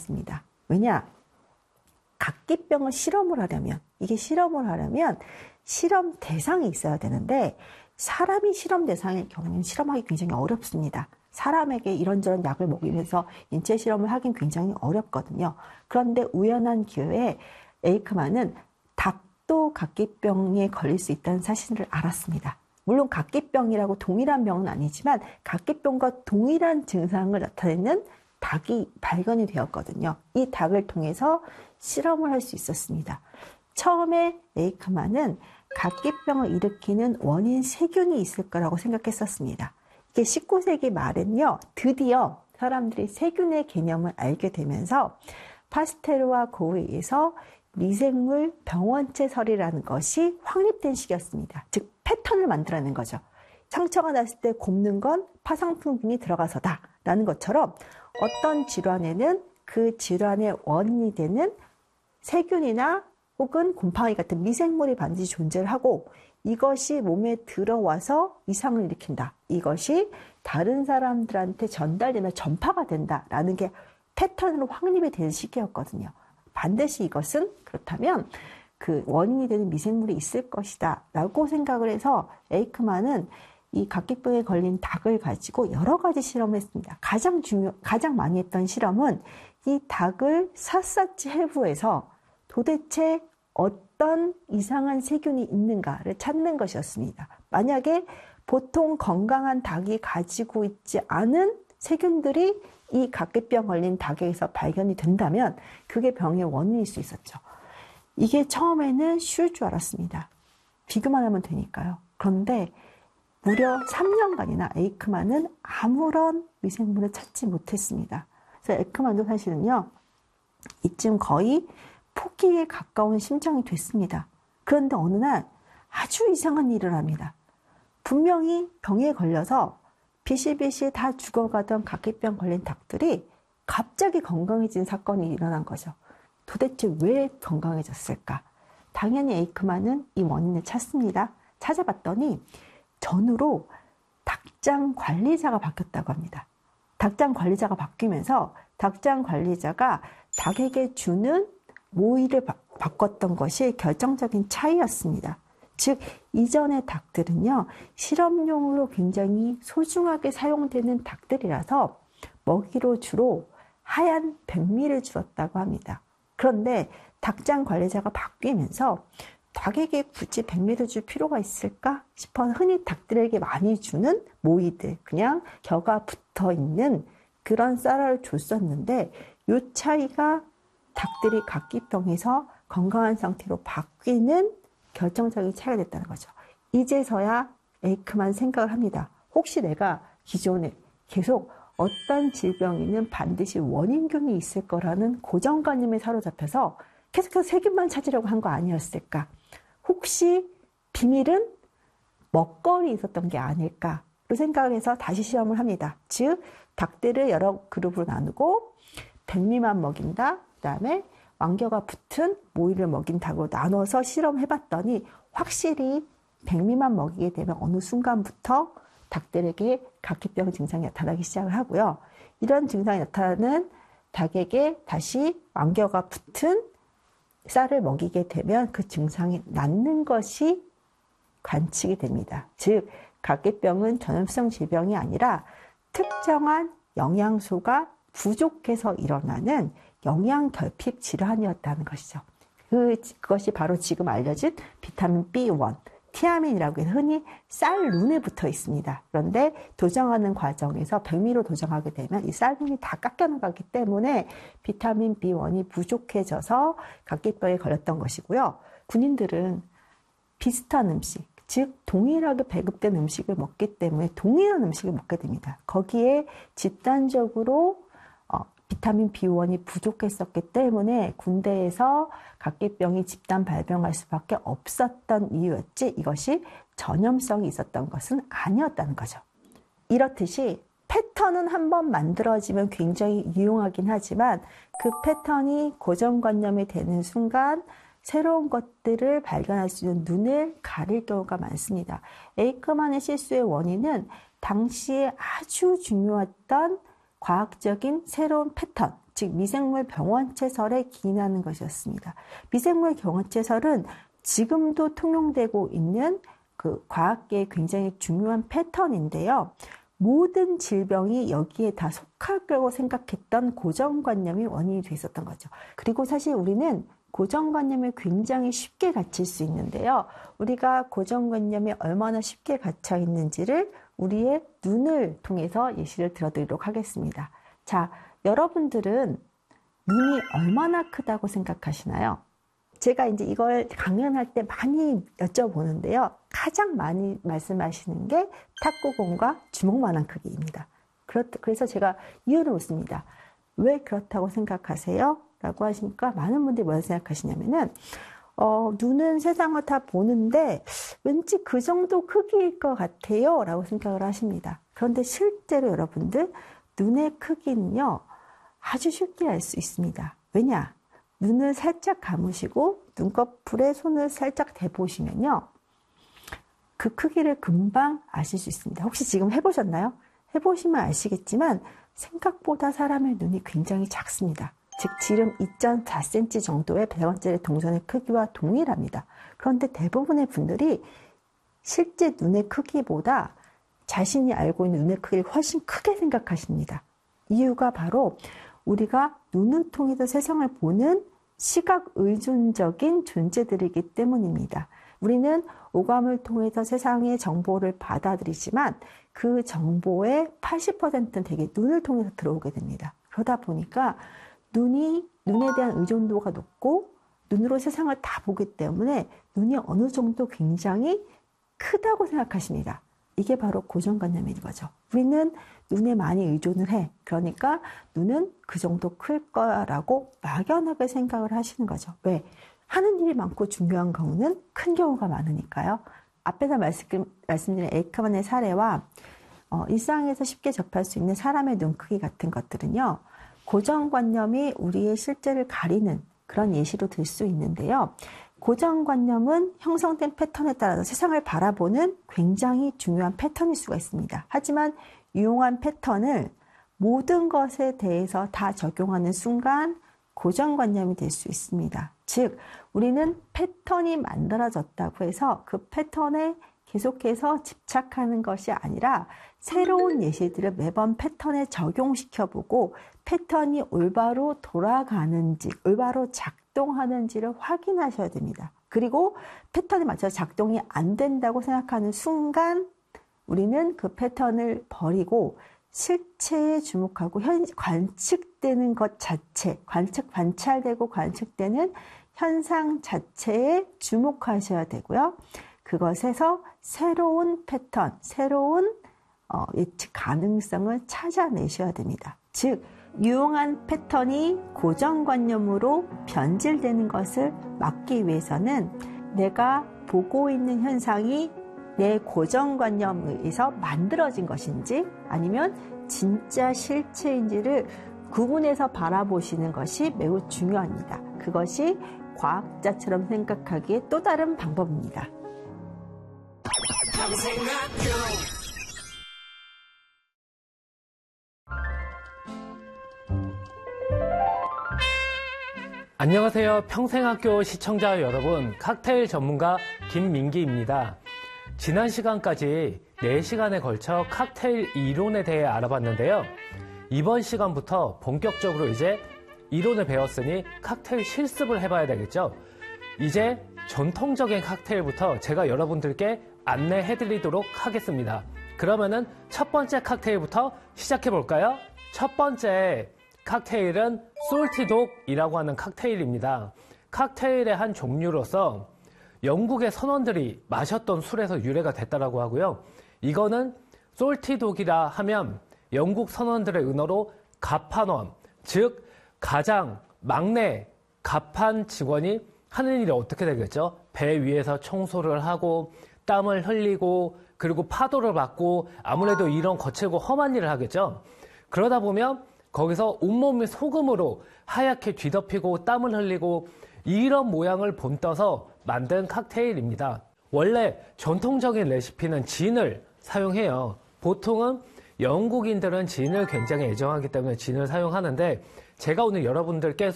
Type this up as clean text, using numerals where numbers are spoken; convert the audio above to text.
않았습니다. 왜냐? 각기병을 실험을 하려면, 이게 실험을 하려면 실험 대상이 있어야 되는데 사람이 실험 대상일 경우는 실험하기 굉장히 어렵습니다. 사람에게 이런저런 약을 먹이면서 인체 실험을 하긴 굉장히 어렵거든요. 그런데 우연한 기회에 에이크만은 닭도 각기병에 걸릴 수 있다는 사실을 알았습니다. 물론 각기병이라고 동일한 병은 아니지만 각기병과 동일한 증상을 나타내는 닭이 발견이 되었거든요. 이 닭을 통해서 실험을 할 수 있었습니다. 처음에 에이크만은 각기병을 일으키는 원인 세균이 있을 거라고 생각했었습니다. 이게 19세기 말엔요, 드디어 사람들이 세균의 개념을 알게 되면서 파스테르와 고흐에 의해서 미생물 병원체설이라는 것이 확립된 시기였습니다. 즉 패턴을 만들어낸 거죠. 상처가 났을 때 곱는 건 파상풍균이 들어가서다 라는 것처럼 어떤 질환에는 그 질환의 원인이 되는 세균이나 혹은 곰팡이 같은 미생물이 반드시 존재를 하고 이것이 몸에 들어와서 이상을 일으킨다. 이것이 다른 사람들한테 전달되면 전파가 된다라는 게 패턴으로 확립이 된 시기였거든요. 반드시 이것은 그렇다면 그 원인이 되는 미생물이 있을 것이다 라고 생각을 해서 에이크만은 이 각기병에 걸린 닭을 가지고 여러 가지 실험을 했습니다. 가장 많이 했던 실험은 이 닭을 샅샅이 해부해서 도대체 어떤 이상한 세균이 있는가를 찾는 것이었습니다. 만약에 보통 건강한 닭이 가지고 있지 않은 세균들이 이 각기병 걸린 닭에서 발견이 된다면 그게 병의 원인일 수 있었죠. 이게 처음에는 쉬울 줄 알았습니다. 비교만 하면 되니까요. 그런데 무려 3년간이나 에이크만은 아무런 미생물을 찾지 못했습니다. 그래서 에이크만도 사실은요, 이쯤 거의 포기에 가까운 심정이 됐습니다. 그런데 어느 날 아주 이상한 일을 합니다. 분명히 병에 걸려서 비실비실 다 죽어가던 각기병 걸린 닭들이 갑자기 건강해진 사건이 일어난 거죠. 도대체 왜 건강해졌을까? 당연히 에이크만은 이 원인을 찾습니다. 찾아봤더니 전후로 닭장 관리자가 바뀌었다고 합니다. 닭장 관리자가 바뀌면서 닭장 관리자가 닭에게 주는 모이를 바꿨던 것이 결정적인 차이였습니다. 즉 이전의 닭들은요, 실험용으로 굉장히 소중하게 사용되는 닭들이라서 먹이로 주로 하얀 백미를 주었다고 합니다. 그런데 닭장 관리자가 바뀌면서 닭에게 굳이 백미를 줄 필요가 있을까 싶어 흔히 닭들에게 많이 주는 모이들, 그냥 겨가 붙어 있는 그런 쌀을 줬었는데 이 차이가 닭들이 각기병에서 건강한 상태로 바뀌는 결정적인 차이가 됐다는 거죠. 이제서야 에이크만 생각을 합니다. 혹시 내가 기존에 계속 어떤 질병에는 반드시 원인균이 있을 거라는 고정관념에 사로잡혀서 계속해서 세균만 찾으려고 한 거 아니었을까? 혹시 비밀은 먹거리에 있었던 게 아닐까로 생각을 해서 다시 시험을 합니다. 즉 닭들을 여러 그룹으로 나누고 백미만 먹인다. 그 다음에 왕겨가 붙은 모이를 먹인 닭으로 나눠서 실험해봤더니 확실히 백미만 먹이게 되면 어느 순간부터 닭들에게 각기병 증상이 나타나기 시작을 하고요. 이런 증상이 나타나는 닭에게 다시 왕겨가 붙은 쌀을 먹이게 되면 그 증상이 낫는 것이 관측이 됩니다. 즉 각기병은 전염성 질병이 아니라 특정한 영양소가 부족해서 일어나는 영양결핍 질환이었다는 것이죠. 그것이 바로 지금 알려진 비타민 B1, 티아민이라고 해서 흔히 쌀 눈에 붙어 있습니다. 그런데 도정하는 과정에서 백미로 도정하게 되면 이 쌀 눈이 다 깎여나가기 때문에 비타민 B1이 부족해져서 각기병에 걸렸던 것이고요. 군인들은 비슷한 음식, 즉 동일하게 배급된 음식을 먹기 때문에 동일한 음식을 먹게 됩니다. 거기에 집단적으로 비타민 B1이 부족했었기 때문에 군대에서 각기병이 집단 발병할 수밖에 없었던 이유였지 이것이 전염성이 있었던 것은 아니었다는 거죠. 이렇듯이 패턴은 한번 만들어지면 굉장히 유용하긴 하지만 그 패턴이 고정관념이 되는 순간 새로운 것들을 발견할 수 있는 눈을 가릴 경우가 많습니다. 에이크만의 실수의 원인은 당시에 아주 중요했던 과학적인 새로운 패턴, 즉 미생물 병원체설에 기인하는 것이었습니다. 미생물 병원체설은 지금도 통용되고 있는 그 과학계의 굉장히 중요한 패턴인데요. 모든 질병이 여기에 다 속할 거라고 생각했던 고정관념이 원인이 돼 있었던 거죠. 그리고 사실 우리는 고정관념을 굉장히 쉽게 갖출 수 있는데요. 우리가 고정관념이 얼마나 쉽게 갇혀 있는지를 우리의 눈을 통해서 예시를 들어드리도록 하겠습니다. 자, 여러분들은 눈이 얼마나 크다고 생각하시나요? 제가 이제 이걸 강연할 때 많이 여쭤보는데요. 가장 많이 말씀하시는 게 탁구공과 주먹만한 크기입니다. 그래서 제가 이유를 묻습니다. 왜 그렇다고 생각하세요? 라고 하시니까 많은 분들이 뭐라고 생각하시냐면은 눈은 세상을 다 보는데 왠지 그 정도 크기일 것 같아요 라고 생각을 하십니다. 그런데 실제로 여러분들 눈의 크기는요 아주 쉽게 알 수 있습니다. 왜냐? 눈을 살짝 감으시고 눈꺼풀에 손을 살짝 대보시면요 그 크기를 금방 아실 수 있습니다. 혹시 지금 해보셨나요? 해보시면 아시겠지만 생각보다 사람의 눈이 굉장히 작습니다. 즉 지름 2.4cm 정도의 100원짜리 동전의 크기와 동일합니다. 그런데 대부분의 분들이 실제 눈의 크기보다 자신이 알고 있는 눈의 크기를 훨씬 크게 생각하십니다. 이유가 바로 우리가 눈을 통해서 세상을 보는 시각 의존적인 존재들이기 때문입니다. 우리는 오감을 통해서 세상의 정보를 받아들이지만 그 정보의 80%는 대개 눈을 통해서 들어오게 됩니다. 그러다 보니까 눈에 대한 의존도가 높고 눈으로 세상을 다 보기 때문에 눈이 어느 정도 굉장히 크다고 생각하십니다. 이게 바로 고정관념인 거죠. 우리는 눈에 많이 의존을 해. 그러니까 눈은 그 정도 클 거라고 막연하게 생각을 하시는 거죠. 왜? 하는 일이 많고 중요한 경우는 큰 경우가 많으니까요. 앞에서 말씀드린 에이크만의 사례와 일상에서 쉽게 접할 수 있는 사람의 눈 크기 같은 것들은요. 고정관념이 우리의 실제를 가리는 그런 예시로 들 수 있는데요. 고정관념은 형성된 패턴에 따라서 세상을 바라보는 굉장히 중요한 패턴일 수가 있습니다. 하지만 유용한 패턴을 모든 것에 대해서 다 적용하는 순간 고정관념이 될 수 있습니다. 즉, 우리는 패턴이 만들어졌다고 해서 그 패턴에 계속해서 집착하는 것이 아니라 새로운 예시들을 매번 패턴에 적용시켜보고 패턴이 올바로 돌아가는지, 올바로 작동하는지를 확인하셔야 됩니다. 그리고 패턴에 맞춰서 작동이 안 된다고 생각하는 순간 우리는 그 패턴을 버리고 실체에 주목하고 관측되는 것 자체, 관찰되고 관측되는 현상 자체에 주목하셔야 되고요. 그것에서 새로운 패턴, 새로운 예측 가능성을 찾아내셔야 됩니다. 즉, 유용한 패턴이 고정관념으로 변질되는 것을 막기 위해서는 내가 보고 있는 현상이 내 고정관념에 의해서 만들어진 것인지 아니면 진짜 실체인지를 구분해서 바라보시는 것이 매우 중요합니다. 그것이 과학자처럼 생각하기에 또 다른 방법입니다. 안녕하세요. 평생학교 시청자 여러분, 칵테일 전문가 김민기입니다. 지난 시간까지 4시간에 걸쳐 칵테일 이론에 대해 알아봤는데요. 이번 시간부터 본격적으로 이제 이론을 배웠으니 칵테일 실습을 해봐야 되겠죠. 이제 전통적인 칵테일부터 제가 여러분들께 안내해드리도록 하겠습니다. 그러면은 첫 번째 칵테일부터 시작해볼까요? 첫 번째 칵테일은 솔티독이라고 하는 칵테일입니다. 칵테일의 한 종류로서 영국의 선원들이 마셨던 술에서 유래가 됐다라고 하고요. 이거는 솔티독이라 하면 영국 선원들의 은어로 갑판원, 즉 가장 막내 갑판 직원이 하는 일이 어떻게 되겠죠? 배 위에서 청소를 하고 땀을 흘리고 그리고 파도를 받고 아무래도 이런 거칠고 험한 일을 하겠죠. 그러다 보면 거기서 온몸이 소금으로 하얗게 뒤덮이고 땀을 흘리고 이런 모양을 본떠서 만든 칵테일입니다. 원래 전통적인 레시피는 진을 사용해요. 보통은 영국인들은 진을 굉장히 애정하기 때문에 진을 사용하는데 제가 오늘 여러분들께